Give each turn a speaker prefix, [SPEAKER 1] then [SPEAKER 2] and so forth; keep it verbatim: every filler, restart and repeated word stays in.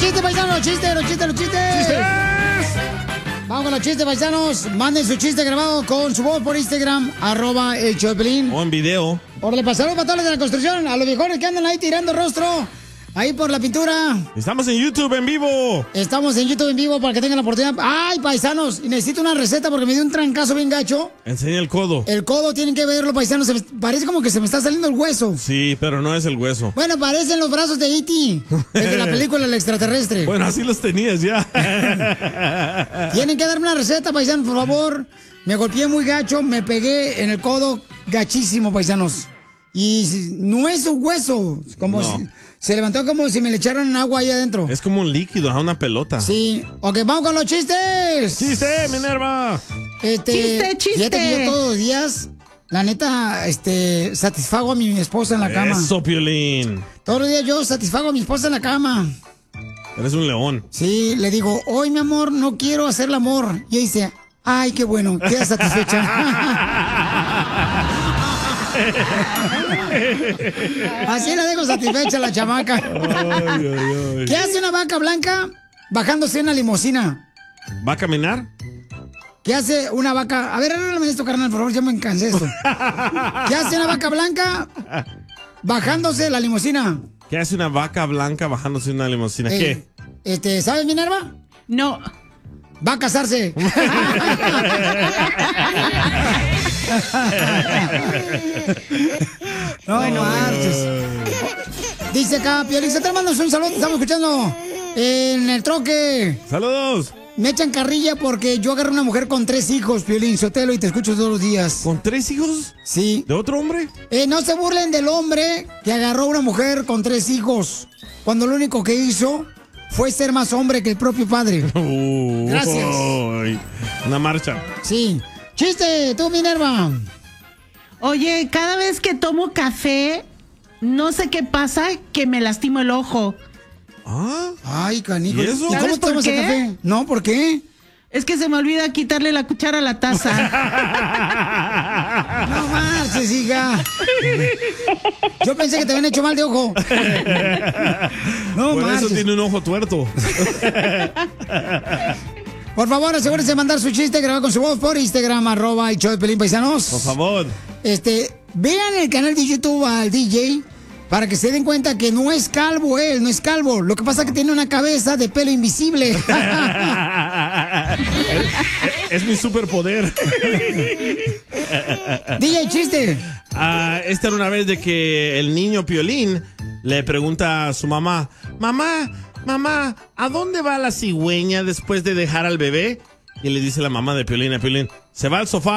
[SPEAKER 1] chistes, paisanos, los chistes, los chistes, los chistes. ¡Chistes! Vamos con los chistes, paisanos. Manden su chiste grabado con su voz por Instagram, arroba el show de Piolín.
[SPEAKER 2] O en video.
[SPEAKER 1] O le pasaron para todos los de la construcción, a los viejones que andan ahí tirando rostro. Ahí por la pintura.
[SPEAKER 2] Estamos en YouTube en vivo.
[SPEAKER 1] Estamos en YouTube en vivo para que tengan la oportunidad. ¡Ay, paisanos! Necesito una receta porque me dio un trancazo bien gacho.
[SPEAKER 2] Enseña el codo.
[SPEAKER 1] El codo, tienen que verlo, paisanos. Se me, parece como que se me está saliendo el hueso.
[SPEAKER 2] Sí, pero no es el hueso.
[SPEAKER 1] Bueno, parecen los brazos de E T, el de la película El Extraterrestre.
[SPEAKER 2] Bueno, así los tenías ya.
[SPEAKER 1] Tienen que darme una receta, paisanos, por favor. Me golpeé muy gacho, me pegué en el codo gachísimo, paisanos. Y no es un hueso, como
[SPEAKER 2] no.
[SPEAKER 1] si... Se levantó como si me le echaran agua ahí adentro.
[SPEAKER 2] Es como un líquido, a una pelota.
[SPEAKER 1] Sí. Ok, vamos con los chistes.
[SPEAKER 2] ¡Chiste, Minerva!
[SPEAKER 1] Este,
[SPEAKER 3] ¡Chiste, chiste!
[SPEAKER 1] Fíjate que yo todos los días, la neta, este, satisfago a mi esposa en la cama.
[SPEAKER 2] Eso, Piolín.
[SPEAKER 1] Todos los días yo satisfago a mi esposa en la cama.
[SPEAKER 2] Eres un león.
[SPEAKER 1] Sí, le digo, hoy mi amor, no quiero hacer el amor. Y ella dice, ay, qué bueno, queda satisfecha. Así la dejo satisfecha la chamaca.
[SPEAKER 2] Ay, ay, ay.
[SPEAKER 1] ¿Qué hace una vaca blanca bajándose en una limusina?
[SPEAKER 2] ¿Va a caminar?
[SPEAKER 1] ¿Qué hace una vaca? A ver, arréglame esto, carnal, por favor, ya me cansé esto. ¿Qué hace una vaca blanca bajándose de la limusina?
[SPEAKER 2] ¿Qué hace una vaca blanca bajándose de una limusina?
[SPEAKER 1] Eh,
[SPEAKER 2] ¿Qué?
[SPEAKER 1] Este, ¿sabes, Minerva?
[SPEAKER 3] No.
[SPEAKER 1] Va a casarse. No, bueno, marches. Dice acá, Piolín, te mandas un saludo, te estamos escuchando en el troque.
[SPEAKER 2] ¡Saludos!
[SPEAKER 1] Me echan carrilla porque yo agarré una mujer con tres hijos, Piolín Sotelo, y te escucho todos los días.
[SPEAKER 2] ¿Con tres hijos?
[SPEAKER 1] Sí.
[SPEAKER 2] ¿De otro hombre?
[SPEAKER 1] Eh, no se burlen del hombre que agarró una mujer con tres hijos, cuando lo único que hizo fue ser más hombre que el propio padre.
[SPEAKER 2] Uh,
[SPEAKER 1] Gracias.
[SPEAKER 2] Uy, una marcha.
[SPEAKER 1] Sí. Chiste, tú, Minerva.
[SPEAKER 3] Oye, cada vez que tomo café, no sé qué pasa, que me lastimo el ojo.
[SPEAKER 2] ¿Ah?
[SPEAKER 1] Ay, canijo.
[SPEAKER 2] ¿Y eso?
[SPEAKER 1] ¿Y cómo
[SPEAKER 3] ¿Sabes por
[SPEAKER 1] tomas el
[SPEAKER 3] qué?
[SPEAKER 1] café? No, ¿por qué?
[SPEAKER 3] Es que se me olvida quitarle la cuchara a la taza.
[SPEAKER 1] No marches, hija. Yo pensé que te habían hecho mal de ojo. No
[SPEAKER 2] Por
[SPEAKER 1] marches.
[SPEAKER 2] eso tiene un ojo tuerto.
[SPEAKER 1] Por favor, asegúrense de mandar su chiste grabado con su voz por Instagram, arroba el show de Pelín Paisanos.
[SPEAKER 2] Por favor.
[SPEAKER 1] Este, vean el canal de YouTube al D J para que se den cuenta que no es calvo él, no es calvo. Lo que pasa es que tiene una cabeza de pelo invisible.
[SPEAKER 2] es, es mi superpoder.
[SPEAKER 1] D J, chiste.
[SPEAKER 2] Ah, esta era una vez de que el niño Piolín le pregunta a su mamá, mamá, mamá, ¿a dónde va la cigüeña después de dejar al bebé? Y le dice la mamá de Piolín a Piolín, se va al sofá.